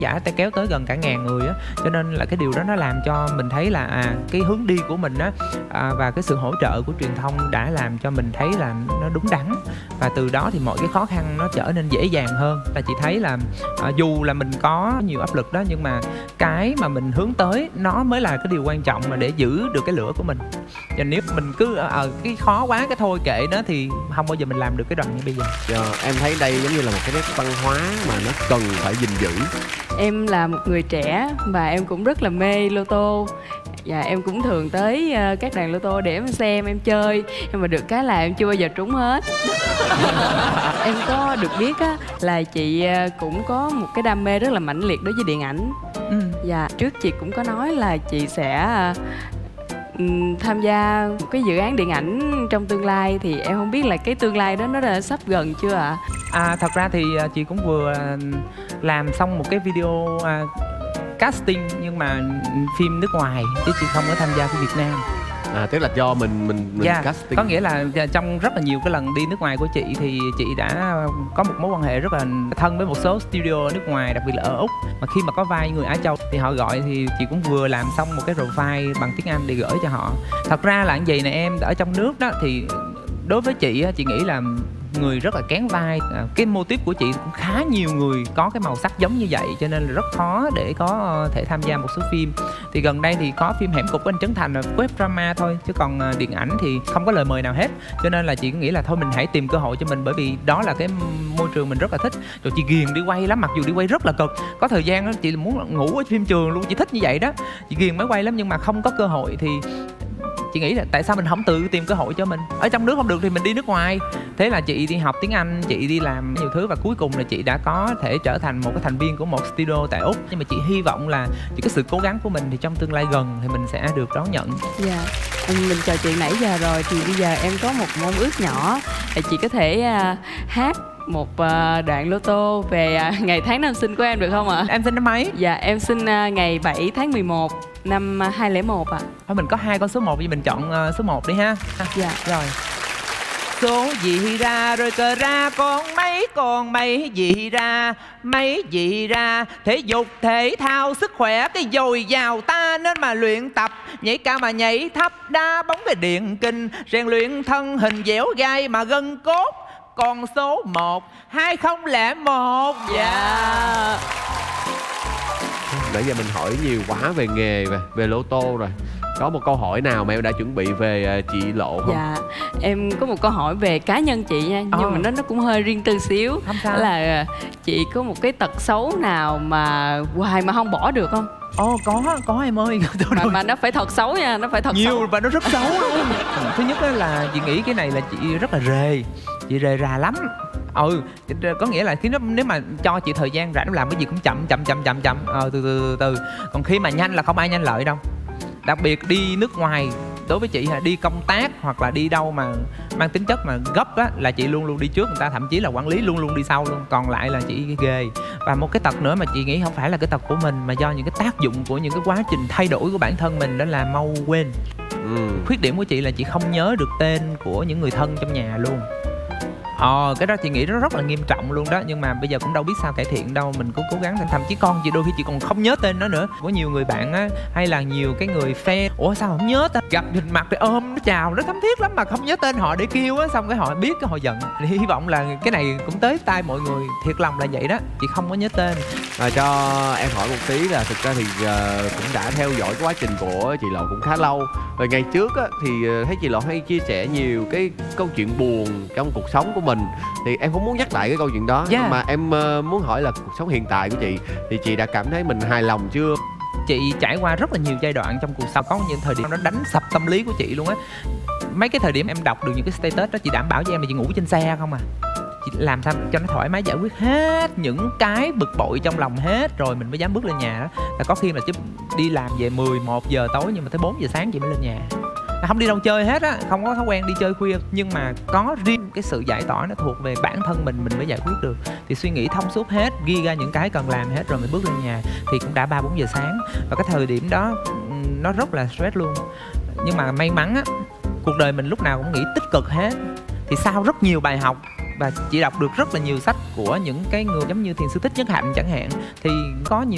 giả ta kéo tới gần cả 1000 người á, cho nên là cái điều đó nó làm cho mình thấy là cái hướng đi của mình á, và cái sự hỗ trợ của truyền thông đã làm cho mình thấy là nó đúng đắn, và từ đó thì mọi cái khó khăn nó trở nên dễ dàng hơn. Là chị thấy là dù là mình có nhiều áp lực đó, nhưng mà cái mà mình hướng tới nó mới là cái điều quan trọng mà để giữ được cái lửa của mình. Và nếu mình cứ cái khó quá cái thôi kệ nó thì không bao giờ mình làm được cái đoạn như bây giờ. Em thấy đây giống như là một cái nét văn hóa mà nó cần phải gìn giữ. Em là một người trẻ và em cũng rất là mê lô tô. Và em cũng thường tới các đàn lô tô để em xem, em chơi. Nhưng mà được cái là em chưa bao giờ trúng hết. Em có được biết á, là chị cũng có một cái đam mê rất là mãnh liệt đối với điện ảnh. Và trước chị cũng có nói là chị sẽ tham gia một cái dự án điện ảnh trong tương lai. Thì em không biết là cái tương lai đó nó đã sắp gần chưa ạ? Thật ra thì chị cũng vừa làm xong một cái video casting nhưng mà phim nước ngoài, chứ chị không có tham gia phim Việt Nam. Tức là do mình casting. Có nghĩa là trong rất là nhiều cái lần đi nước ngoài của chị thì chị đã có một mối quan hệ rất là thân với một số studio ở nước ngoài, đặc biệt là ở Úc. Mà khi mà có vai người Á Châu thì họ gọi thì chị cũng vừa làm xong một cái profile bằng tiếng Anh để gửi cho họ. Thật ra là như vậy nè em, ở trong nước đó thì đối với chị nghĩ là người rất là kén vai. Cái mô típ của chị cũng khá nhiều người có cái màu sắc giống như vậy, cho nên là rất khó để có thể tham gia một số phim. Thì gần đây thì có phim Hẻm Cục của anh Trấn Thành là web drama thôi, chứ còn điện ảnh thì không có lời mời nào hết. Cho nên là chị nghĩ là thôi mình hãy tìm cơ hội cho mình, bởi vì đó là cái môi trường mình rất là thích. Rồi chị ghiền đi quay lắm, mặc dù đi quay rất là cực. Có thời gian đó, chị muốn ngủ ở phim trường luôn, chị thích như vậy đó. Chị ghiền máy quay lắm nhưng mà không có cơ hội thì chị nghĩ là tại sao mình không tự tìm cơ hội cho mình. Ở trong nước không được thì mình đi nước ngoài. Thế là chị đi học tiếng Anh, chị đi làm nhiều thứ, và cuối cùng là chị đã có thể trở thành một cái thành viên của một studio tại Úc. Nhưng mà chị hy vọng là chỉ cái sự cố gắng của mình thì trong tương lai gần thì mình sẽ được đón nhận. Mình trò chuyện nãy giờ rồi thì bây giờ em có một mong ước nhỏ là chị có thể hát một đoạn lô tô về ngày tháng năm sinh của em được không ạ? Em sinh năm mấy? Dạ em sinh ngày 7 tháng 11 năm 2001 ạ. Thôi mình có 2 con số 1 thì mình chọn số 1 đi ha. Dạ. Rồi. Số gì ra rồi cờ ra, con mấy gì ra, mấy gì ra. Thể dục thể thao sức khỏe cái dồi dào, ta nên mà luyện tập. Nhảy cao mà nhảy thấp, đá bóng cái điện kinh, rèn luyện thân hình dẻo dai mà gân cốt. Con số 1 2001. Dạ. Nãy giờ mình hỏi nhiều quá về nghề, về lô tô rồi. Có một câu hỏi nào mà em đã chuẩn bị về chị Lộ không? Dạ, em có một câu hỏi về cá nhân chị nha. Nhưng mà nó cũng hơi riêng tư xíu. Không sao. Đó là chị có một cái tật xấu nào mà hoài mà không bỏ được không? Có em ơi. Mà nó phải thật xấu nha, nó phải thật nhiều xấu. và nó rất xấu luôn. Thứ nhất là chị nghĩ cái này là chị rất là rề. Chị rề rà lắm. Có nghĩa là nếu mà cho chị thời gian rảnh làm cái gì cũng chậm. Từ. Còn khi mà nhanh là không ai nhanh lợi đâu. Đặc biệt đi nước ngoài, đối với chị đi công tác hoặc là đi đâu mà mang tính chất mà gấp á, là chị luôn luôn đi trước người ta, thậm chí là quản lý luôn luôn đi sau luôn. Còn lại là chị ghê. Và một cái tật nữa mà chị nghĩ không phải là cái tật của mình, mà do những cái tác dụng của những cái quá trình thay đổi của bản thân mình, đó là mau quên. Khuyết điểm của chị là chị không nhớ được tên của những người thân trong nhà luôn. Cái đó chị nghĩ nó rất là nghiêm trọng luôn đó. Nhưng mà bây giờ cũng đâu biết sao cải thiện đâu. Mình cứ cố gắng, thậm chí con chị đôi khi chị còn không nhớ tên nó nữa. Có nhiều người bạn á, hay là nhiều cái người fan, ủa sao không nhớ tên, gặp nhìn mặt thì ôm nó chào, nó thấm thiết lắm mà không nhớ tên họ để kêu á, xong cái họ biết cái họ giận. Thì hy vọng là cái này cũng tới tai mọi người. Thiệt lòng là vậy đó, chị không có nhớ tên. Cho em hỏi một tí là thực ra thì cũng đã theo dõi cái quá trình của chị Lộ cũng khá lâu. Rồi ngày trước á, thì thấy chị Lộ hay chia sẻ nhiều cái câu chuyện buồn trong cuộc sống của mình. Thì em không muốn nhắc lại cái câu chuyện đó. Nhưng mà em muốn hỏi là cuộc sống hiện tại của chị thì chị đã cảm thấy mình hài lòng chưa? Chị trải qua rất là nhiều giai đoạn trong cuộc sống. Có những thời điểm nó đánh sập tâm lý của chị luôn á. Mấy cái thời điểm em đọc được những cái status đó, chị đảm bảo cho em là chị ngủ trên xe không à. Chị làm sao cho nó thoải mái, giải quyết hết những cái bực bội trong lòng hết rồi mình mới dám bước lên nhà đó. Là có khi mà chứ đi làm về 11 giờ tối nhưng mà tới 4 giờ sáng chị mới lên nhà. Không đi đâu chơi hết á, không có thói quen đi chơi khuya. Nhưng mà có riêng cái sự giải tỏa nó thuộc về bản thân mình mới giải quyết được. Thì suy nghĩ thông suốt hết, ghi ra những cái cần làm hết rồi mới bước lên nhà. Thì cũng đã 3-4 giờ sáng. Và cái thời điểm đó nó rất là stress luôn. Nhưng mà may mắn á, cuộc đời mình lúc nào cũng nghĩ tích cực hết. Thì sau rất nhiều bài học, và chị đọc được rất là nhiều sách của những cái người giống như thiền sư Thích Nhất Hạnh chẳng hạn, thì có nhiều